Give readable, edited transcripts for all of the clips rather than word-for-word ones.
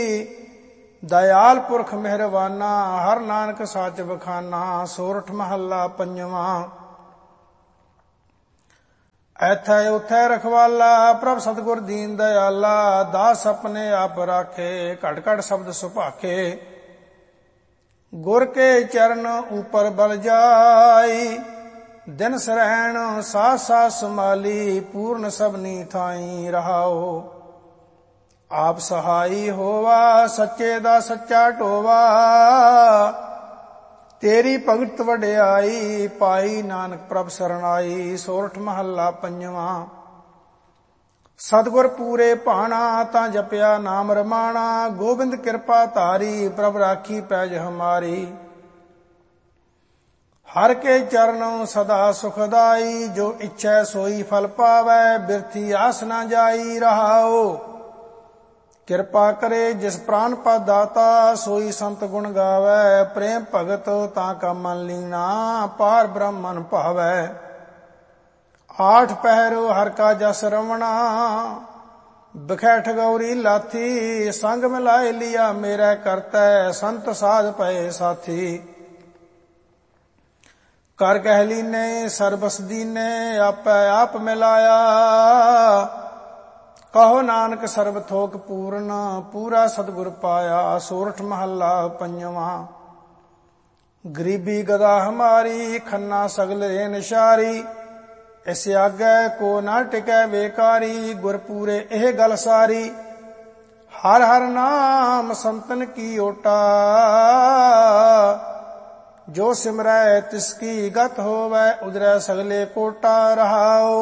दयाल पुरख मेहरबाना, हर नानक साच बखाना। सोरठ महला पंजवा। ऐथै उथै रखवाला, प्रभ सतगुर दीन दयाला। दास अपने आप राखे, घट घट शब्द सुभाखे। गुर के चरण ऊपर बल जाई, दिन सरैण साथ साथ संभाली। पूर्ण सबनी थाई रहाओ, आप सहाई होवा। सच्चे दा सच्चा टोवा, तेरी भगत वड्याई। पाई नानक प्रभ सरनाई। सोरठ महला पंजवा। सतगुर पूरे भाना, तां जपया नाम रमाना। गोबिंद कृपा धारी, प्रभ राखी पैज हमारी। हर के चरणों सदा सुखदाई, जो इच्छै सोई फल पावै। बिरथी आस न जाई रहाओ, किरपा करे जिस प्राण पा दाता। सोई संत गुण गावै, प्रेम भगत ताका मन लीना। पार ब्रह्मन भावै, आठ पहरो हर का जस रमणा। बिखै गौरी लाथी, संग मिलाए लिया मेरा करतै। संत साध पए साथी, कर कह लीने सरबस दीने। आपै आप मिलाया, कहो नानक सर्ब थोक पूर्ण। पूरा सतगुर पाया। सोरठ महला पंजवा। गरीबी गदा हमारी, खन्ना सगल रे निशारी। इस आगे को ना टिकै बेकारी। गुर पूरे एह गल सारी, हर हर नाम संतन की ओटा। जो सिमरै तिसकी गत होवै, उदरै सगले कोटा रहाओ।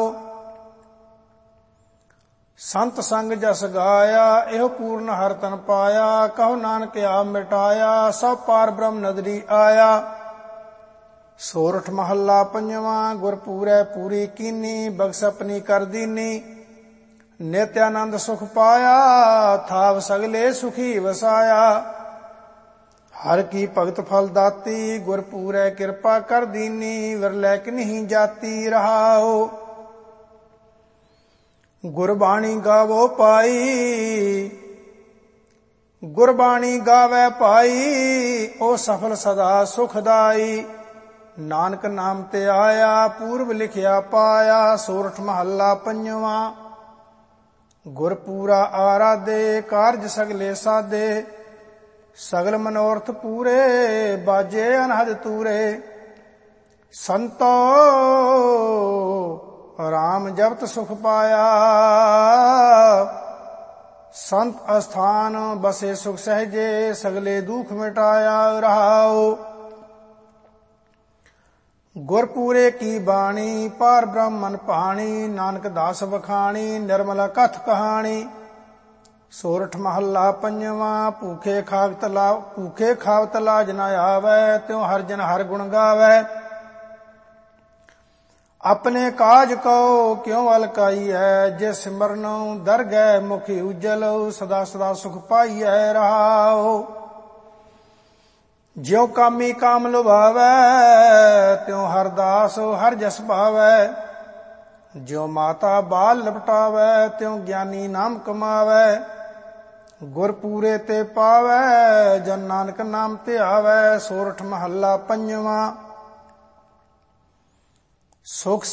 संत संग जस गाया, एहो पूर्ण हर तन पाया। कहो नानक आप मिटाया, सब पार ब्रह्म नदरी आया। सोरठ महला पंजवा। गुर पूरै पूरी कीनी, बख्श अपनी कर दीनी। नित्यानंद सुख पाया, थाव सगले सुखी वसाया। हर की भगत फल दाती, गुर पूरै कृपा कर दीनी। विरलै किन्हीं जाती रहाओ, गुरबाणी गावो पाई। गुरबाणी गावै पाई, ओ सफल सदा सुखदाई। नानक नाम ते आया, पूर्व लिखिया पाया। सोरठ महला पंजवा। गुर पूरा आराधे, कारज सगले साधे। सगल मनोरथ पूरे, बाजे अनहद तूरे। संतो राम जपत सुख पाया, संत अस्थान बसे सुख सहजे। सगले दुख मिटाया रहाओ, गुर पूरे की बाणी। पार ब्रह्मन पाणी, नानक दास बखाणी। निर्मल कथ कहानी। सोरठ महला पंजवा। भूखे खावत लाज न आवै, त्यों हर जन हर गुण गावै। अपने काज को क्यों अलकाई है, जे सिमरन दर गए मुखी उज्जल। सदा सदा सुख पाइयै रहाओ, ज्यों कामी काम लुभावै। त्यों हर दास हर जस भावै। ज्यों माता बाल लपटावै, त्यों ज्ञानी नाम कमावै। गुर पूरे ते पावै, जन नानक नाम ते आवै। सोरठ महला पंजवा। सुख